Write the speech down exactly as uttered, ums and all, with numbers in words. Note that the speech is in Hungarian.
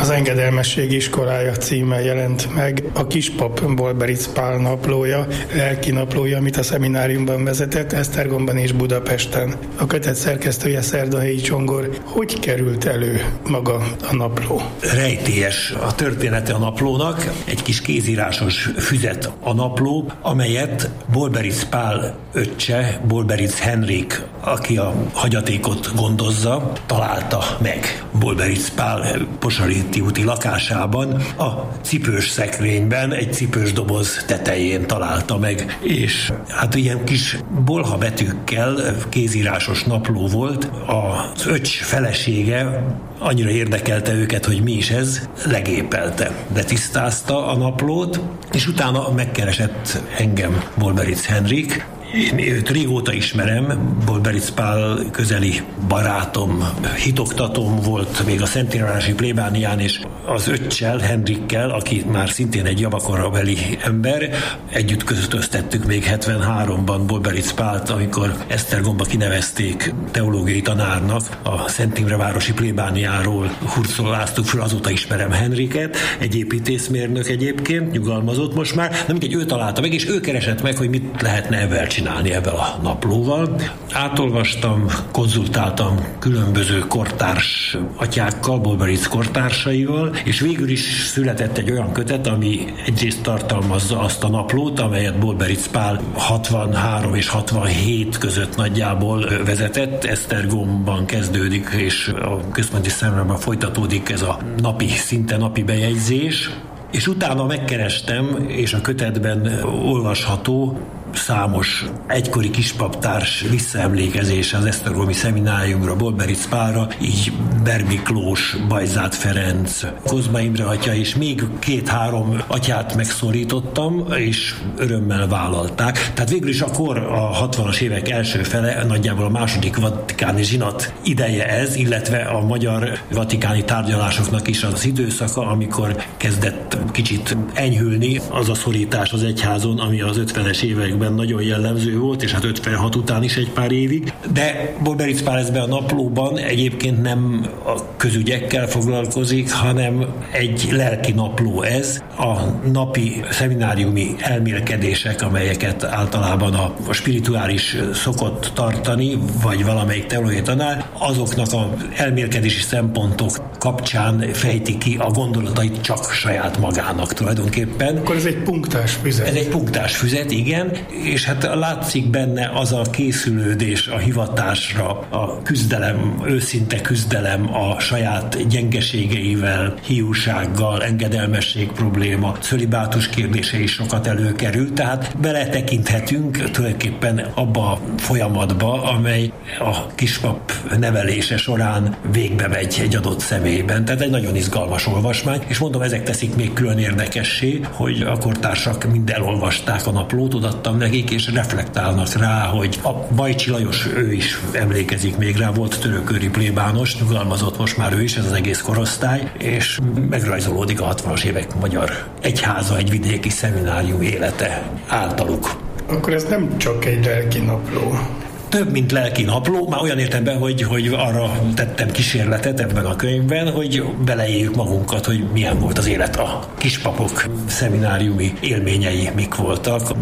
Az Engedelmesség iskolája címmel jelent meg a Kispap Bolberic Pál naplója, lelki naplója, amit a szemináriumban vezetett, Esztergomban és Budapesten. A kötet szerkesztője Szerdahelyi Csongor. Hogy került elő maga a napló? Rejtélyes a története a naplónak, egy kis kézírásos füzet a napló, amelyet Bolberic Pál öccse, Bolberic Henrik, aki a hagyatékot gondozza, találta meg Bolberic Pál Posaréti úti lakásában, a cipős szekrényben, egy cipős doboz tetején találta meg, és hát ilyen kis bolha betűkkel kézírásos napló volt. Az öcs felesége annyira érdekelte őket, hogy mi is ez, legépelte, letisztázta a naplót, és utána megkeresett engem Bolberic Henrik. Én őt régóta ismerem, Bolberic Pál közeli barátom, hitoktatom volt még a Szentírvárosi plébánián, és az öccsel, Henrikkel, aki már szintén egy javakorabeli ember, együtt költöztettük még hetvenháromban Bolberic Pált, amikor Esztergomba kinevezték teológiai tanárnak, a Szentimrevárosi plébániáról hurcoláztuk föl, azóta ismerem Henriket, egy építészmérnök egyébként, nyugalmazott most már, de mindegy, ő találta meg, és ő keresett meg, hogy mit lehetne ebben csinálni ebben a naplóval. Átolvastam, konzultáltam különböző kortárs atyákkal, Bolberic kortársaival, és végül is született egy olyan kötet, ami egyrészt tartalmazza azt a naplót, amelyet Bolberic Pál hatvanhárom és hatvanhét között nagyjából vezetett. Esztergomban kezdődik, és a Központi Szemrában folytatódik ez a napi, szinte napi bejegyzés. És utána megkerestem, és a kötetben olvasható számos egykori kispaptárs visszaemlékezése az esztergomi szemináriumra, Bolberic Pálra, így Ber Miklós, Bajzát Ferenc, Kozma Imre atya, és még két-három atyát megszólítottam, és örömmel vállalták. Tehát végül is akkor a hatvanas évek első fele, nagyjából a második vatikáni zsinat ideje ez, illetve a magyar vatikáni tárgyalásoknak is az időszaka, amikor kezdett kicsit enyhülni az a szorítás az egyházon, ami az ötvenes években nagyon jellemző volt, és hát ötvenhat után is egy pár évig. De Bolberic Pál ezben a naplóban egyébként nem a közügyekkel foglalkozik, hanem egy lelki napló ez, a napi szemináriumi elmélkedések, amelyeket általában a, a spirituális szokott tartani, vagy valamelyik teológiai tanár, azoknak az elmélkedési szempontok kapcsán fejti ki a gondolatait csak saját magának tulajdonképpen. Akkor ez egy punktás füzet. Ez egy punktás füzet, igen, és hát látszik benne az a készülődés a hivatásra, a küzdelem, őszinte küzdelem a saját gyengeségeivel, hiúsággal, engedelmesség probléma, cölibátus kérdése is sokat előkerül, tehát beletekinthetünk tulajdonképpen abba a folyamatba, amely a kispap nevelése során végbe megy egy adott személyben. Tehát egy nagyon izgalmas olvasmány, és mondom, ezek teszik még külön érdekessé, hogy a kortársak mind elolvasták a naplót, odattam nekik, és reflektálnak rá, hogy a Bajcsi Lajos, ő is emlékezik még rá, volt törököri plébános, nyugalmazott most már ő is, ez az egész korosztály, és megrajzolódik a hatvanas évek magyar egyháza, egy vidéki szeminárium élete általuk. Akkor ez nem csak egy lelki napló. Több, mint lelki napló, már olyan értelemben, hogy, hogy arra tettem kísérletet ebben a könyvben, hogy beleéljük magunkat, hogy milyen volt az élet, a kispapok szemináriumi élményei mik voltak.